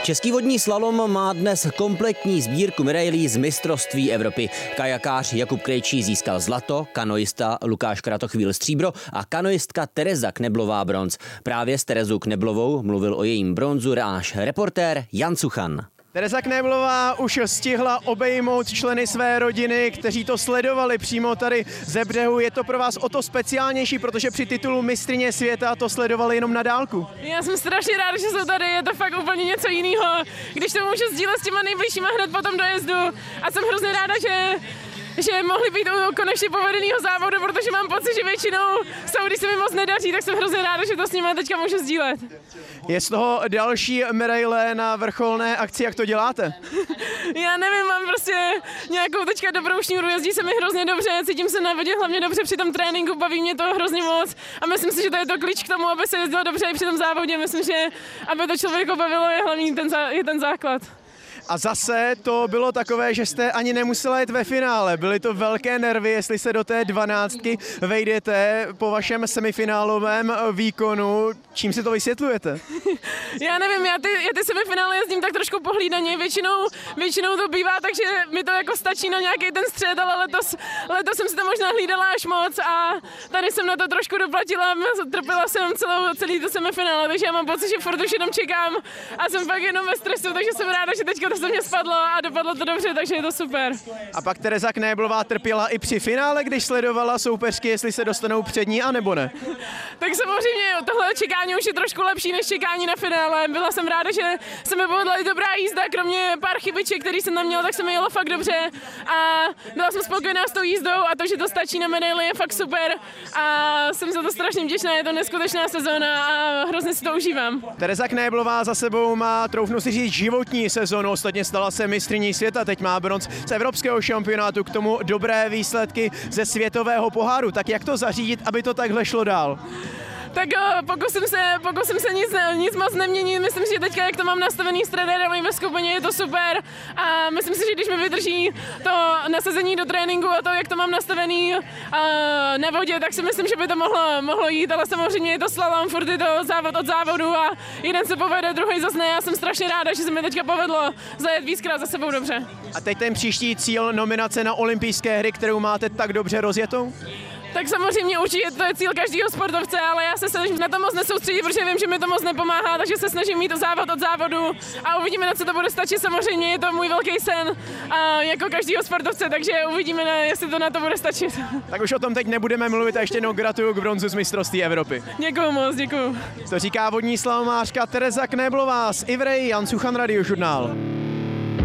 Český vodní slalom má dnes kompletní sbírku medailí z mistrovství Evropy. Kajakář Jakub Krejčí získal zlato, kanoista Lukáš Kratochvíl stříbro a kanoistka Tereza Kneblová bronz. Právě s Terezou Kneblovou mluvil o jejím bronzu náš reportér Jan Suchan. Tereza Kneblová už stihla obejmout členy své rodiny, kteří to sledovali přímo tady ze břehu. Je to pro vás o to speciálnější, protože při titulu mistryně světa to sledovali jenom na dálku. Já jsem strašně ráda, že jsou tady, je to fakt úplně něco jiného, když to můžu sdílet s těma nejbližšíma hned po tom dojezdu. A jsem hrozně ráda, že mohli být u konečně povedeného závodu, protože mám pocit, že většinou jsou, když se mi moc nedaří, tak jsem hrozně ráda, že to s nimi teďka můžu sdílet. Je z toho další medaile na vrcholné akci, jak to děláte? Já nevím, mám prostě nějakou teďka dobrou šňůru, jezdí se mi hrozně dobře, cítím se na vodě hlavně dobře při tom tréninku, baví mě to hrozně moc a myslím si, že to je to klíč k tomu, aby se jezdilo dobře i při tom závodě. Myslím, že aby to člověka bavilo, je hlavní ten základ. A zase to bylo takové, že jste ani nemusela jet ve finále. Byly to velké nervy, jestli se do té 12 vejdete po vašem semifinálovém výkonu. Čím si to vysvětlujete? Já nevím, já ty semifinále jezdím tak trošku pohlídaně. Většinou to bývá, takže mi to jako stačí na nějaký ten střed, ale letos jsem si to možná hlídala až moc a tady jsem na to trošku doplatila. Trpěla jsem celý to semifinále, takže já mám pocit, že furt už jenom čekám a jsem fakt jenom ve stresu, takže jsem ráda, že teďka to se mě spadlo a dopadlo to dobře, takže je to super. A pak Tereza Kneblová trpěla i při finále, když sledovala soupeřky, jestli se dostanou před ní, anebo ne? Tak samozřejmě tohle čekání už je trošku lepší než čekání na finále. Byla jsem ráda, že se mi povedla i dobrá jízda, kromě pár chybiček, který jsem tam měla, tak se mi jelo fakt dobře a byla jsem spokojená s tou jízdou a to, že to stačí na medaili, je fakt super a jsem za to strašně vděčná, je to neskutečná sezóna a hrozně si to užívám. Tereza Kneblová za sebou má, troufnu si říct, životní sezónu. Ostatně stala se mistryní světa, teď má bronz z evropského šampionátu, k tomu dobré výsledky ze světového poháru. Tak jak to zařídit, aby to takhle šlo dál? Tak pokusím se nic moc neměnit. Myslím si, že teďka, jak to mám nastavený s trenérem ve skupině, je to super. A myslím si, že když mi vydrží to nasazení do tréninku a to, jak to mám nastavený na vodě, tak si myslím, že by to mohlo jít. Ale samozřejmě je to slalom, furt je to závod od závodu a jeden se povede, druhý zase ne. Já jsem strašně ráda, že se mi teďka povedlo zajet víckrát za sebou dobře. A teď ten příští cíl, nominace na olympijské hry, kterou máte tak dobře rozjetou? Tak samozřejmě určitě to je cíl každého sportovce, ale já se snažím na to moc nesoustředit, protože vím, že mi to moc nepomáhá, takže se snažím mít závod od závodu a uvidíme, na co to bude stačit. Samozřejmě je to můj velký sen jako každého sportovce, takže uvidíme, jestli to na to bude stačit. Tak už o tom teď nebudeme mluvit a ještě jednou gratuluju k bronzu z mistrovství Evropy. Děkuju moc, děkuju. To říká vodní slalomářka Tereza Kneblová z Ivrej, Jan Suchan, Radiožurnál.